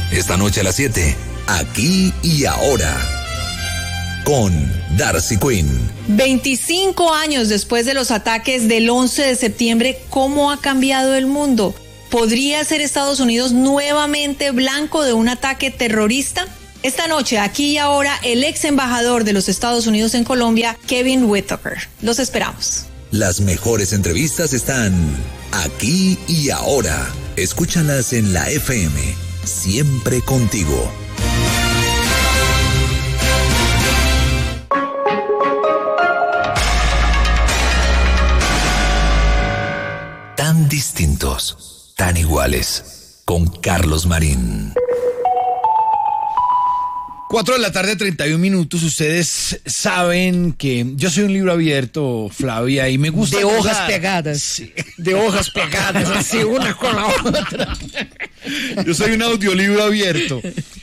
Esta noche a las 7, Aquí y Ahora, con Darcy Quinn. 25 años después de los ataques del 11 de septiembre, ¿cómo ha cambiado el mundo? ¿Podría ser Estados Unidos nuevamente blanco de un ataque terrorista? Esta noche, Aquí y Ahora, el ex embajador de los Estados Unidos en Colombia, Kevin Whitaker. Los esperamos. Las mejores entrevistas están Aquí y Ahora. Escúchalas en la FM. Siempre contigo. Tan distintos, tan iguales. Con Carlos Marín. 4:31 p.m. Ustedes saben que yo soy un libro abierto, Flavia, y me gusta... De hojas pegadas. Sí. De hojas pegadas, así una con la otra. Yo soy un audiolibro abierto.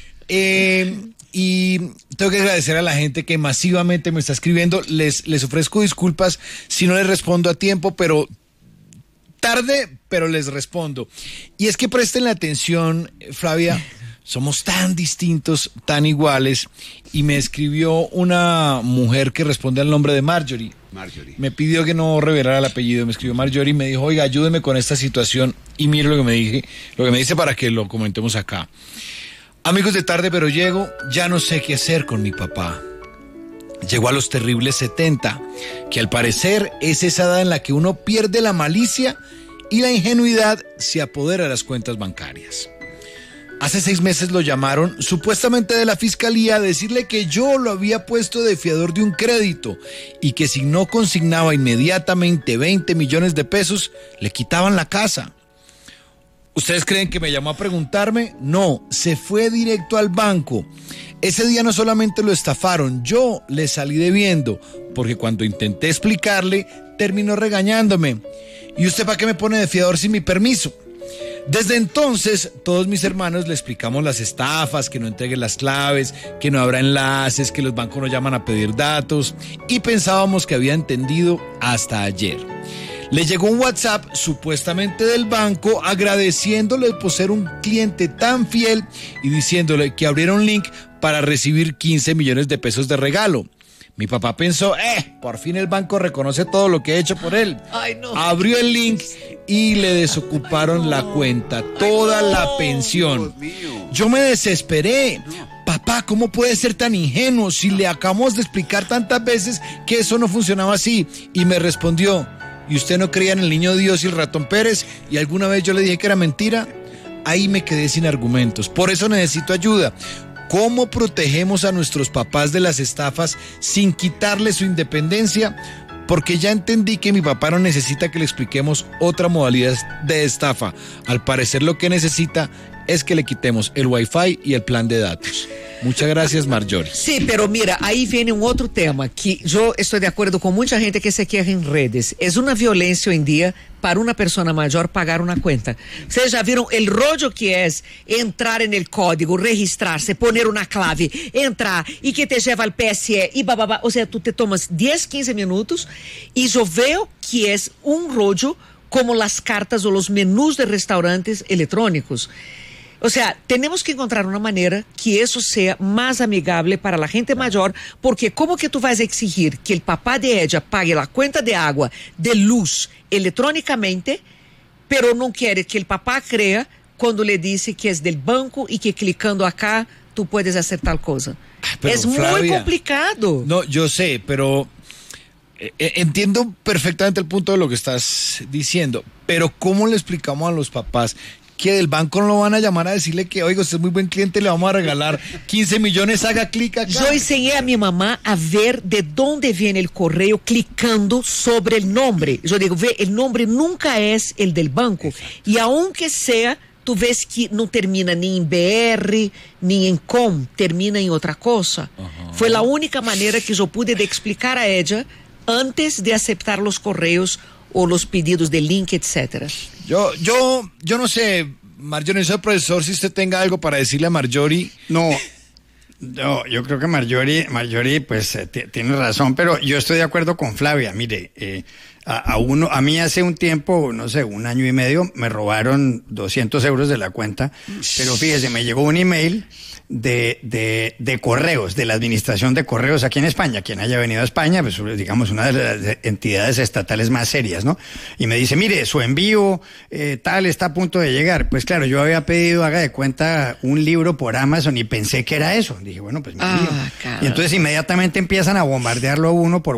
Y tengo que agradecer a la gente que masivamente me está escribiendo. Les ofrezco disculpas si no les respondo a tiempo, pero... tarde, pero les respondo. Y es que presten la atención, Flavia... Somos tan distintos, tan iguales. Y me escribió una mujer que responde al nombre de Marjorie. Me pidió que no revelara el apellido. Me escribió Marjorie y me dijo, oiga, ayúdeme con esta situación. Y mire lo que me dice para que lo comentemos acá. Amigos de Tarde Pero Llego, ya no sé qué hacer con mi papá. Llegó a los terribles 70, que al parecer es esa edad en la que uno pierde la malicia y la ingenuidad se apodera de las cuentas bancarias. Hace 6 meses lo llamaron, supuestamente de la fiscalía, a decirle que yo lo había puesto de fiador de un crédito y que si no consignaba inmediatamente 20 millones de pesos, le quitaban la casa. ¿Ustedes creen que me llamó a preguntarme? No, se fue directo al banco. Ese día no solamente lo estafaron, yo le salí debiendo, porque cuando intenté explicarle, terminó regañándome. ¿Y usted para qué me pone de fiador sin mi permiso? Desde entonces, todos mis hermanos le explicamos las estafas, que no entreguen las claves, que no habrá enlaces, que los bancos no llaman a pedir datos, y pensábamos que había entendido hasta ayer. Le llegó un WhatsApp supuestamente del banco agradeciéndole por ser un cliente tan fiel y diciéndole que abriera un link para recibir 15 millones de pesos de regalo. Mi papá pensó, por fin el banco reconoce todo lo que he hecho por él. Ay, no. Abrió el link y le desocuparon la cuenta, toda la pensión. Yo me desesperé. Papá, ¿cómo puede ser tan ingenuo si le acabamos de explicar tantas veces que eso no funcionaba así? Y me respondió, ¿y usted no creía en el niño Dios y el ratón Pérez? ¿Y alguna vez yo le dije que era mentira? Ahí me quedé sin argumentos. Por eso necesito ayuda. ¿Cómo protegemos a nuestros papás de las estafas sin quitarles su independencia? Porque ya entendí que mi papá no necesita que le expliquemos otra modalidad de estafa. Al parecer lo que necesita es que le quitemos el Wi-Fi y el plan de datos. Muchas gracias, Marjorie. Sí, pero mira, ahí viene un otro tema que yo estoy de acuerdo con mucha gente que se queja en redes. Es una violencia hoy en día para una persona mayor pagar una cuenta. Ustedes ya vieron el rollo que es entrar en el código, registrarse, poner una clave, entrar y que te lleva al PSE y bababá. O sea, tú te tomas 10, 15 minutos y yo veo que es un rollo como las cartas o los menús de restaurantes electrónicos. O sea, tenemos que encontrar una manera que eso sea más amigable para la gente mayor, porque ¿cómo que tú vas a exigir que el papá de ella pague la cuenta de agua, de luz, electrónicamente, pero no quiere que el papá crea cuando le dice que es del banco y que clicando acá tú puedes hacer tal cosa? Pero, es muy Flavia, complicado. No, yo sé, pero entiendo perfectamente el punto de lo que estás diciendo, pero ¿cómo le explicamos a los papás que del banco no lo van a llamar a decirle que, oiga, usted es muy buen cliente, le vamos a regalar 15 millones, haga clic acá? Yo enseñé a mi mamá a ver de dónde viene el correo clicando sobre el nombre. Yo digo, ve, el nombre nunca es el del banco. Exacto. Y aunque sea, tú ves que no termina ni en BR, ni en com, termina en otra cosa. Uh-huh. Fue la única manera que yo pude de explicar a ella antes de aceptar los correos o los pedidos de link, etcétera. Yo no sé, Marjorie, soy profesor, si usted tenga algo para decirle a Marjorie. No, yo creo que Marjorie pues tiene razón, pero yo estoy de acuerdo con Flavia. Mire, A mí hace un tiempo, no sé, 1 año y medio, me robaron 200 euros de la cuenta, pero fíjese, me llegó un email de correos, de la administración de correos aquí en España. Quien haya venido a España, pues digamos una de las entidades estatales más serias, ¿no? Y me dice, mire, su envío tal está a punto de llegar. Pues claro, yo había pedido, haga de cuenta, un libro por Amazon y pensé que era eso. Dije, bueno, pues mi envío. Y entonces inmediatamente empiezan a bombardearlo a uno por